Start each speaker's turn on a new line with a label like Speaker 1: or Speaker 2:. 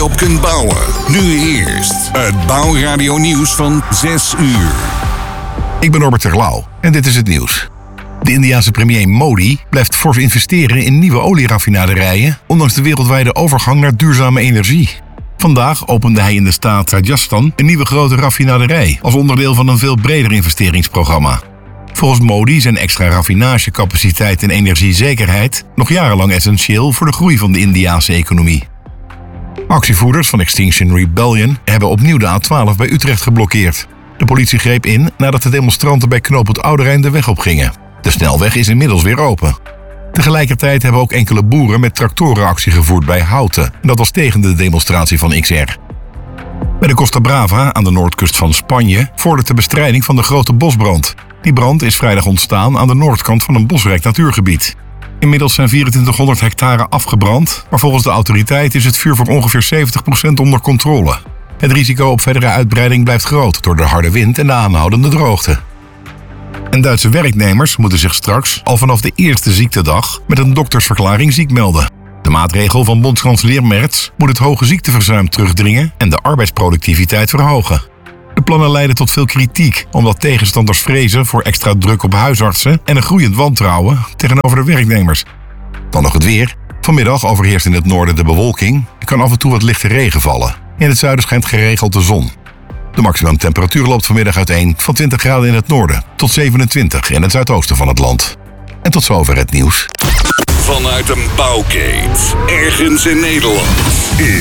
Speaker 1: je op kunt bouwen. Nu eerst het Bouwradio nieuws van 6 uur.
Speaker 2: Ik ben Norbert Terlouw en dit is het nieuws. De Indiase premier Modi blijft fors investeren in nieuwe olieraffinaderijen, ondanks de wereldwijde overgang naar duurzame energie. Vandaag opende hij in de staat Rajasthan een nieuwe grote raffinaderij als onderdeel van een veel breder investeringsprogramma. Volgens Modi zijn extra raffinagecapaciteit en energiezekerheid nog jarenlang essentieel voor de groei van de Indiase economie. Actievoerders van Extinction Rebellion hebben opnieuw de A12 bij Utrecht geblokkeerd. De politie greep in nadat de demonstranten bij knooppunt Oude Rijn de weg opgingen. De snelweg is inmiddels weer open. Tegelijkertijd hebben ook enkele boeren met tractoren actie gevoerd bij Houten. En dat was tegen de demonstratie van XR. Bij de Costa Brava aan de noordkust van Spanje vordert de bestrijding van de grote bosbrand. Die brand is vrijdag ontstaan aan de noordkant van een bosrijk natuurgebied. Inmiddels zijn 2400 hectare afgebrand, maar volgens de autoriteit is het vuur voor ongeveer 70% onder controle. Het risico op verdere uitbreiding blijft groot door de harde wind en de aanhoudende droogte. En Duitse werknemers moeten zich straks al vanaf de eerste ziektedag met een doktersverklaring ziek melden. De maatregel van bondskanselier Merz moet het hoge ziekteverzuim terugdringen en de arbeidsproductiviteit verhogen. De plannen leiden tot veel kritiek, omdat tegenstanders vrezen voor extra druk op huisartsen en een groeiend wantrouwen tegenover de werknemers. Dan nog het weer. Vanmiddag overheerst in het noorden de bewolking. Er kan af en toe wat lichte regen vallen. In het zuiden schijnt geregeld de zon. De maximumtemperatuur loopt vanmiddag uiteen van 20 graden in het noorden tot 27 in het zuidoosten van het land. En tot zover het nieuws.
Speaker 1: Vanuit een bouwkeet, ergens in Nederland,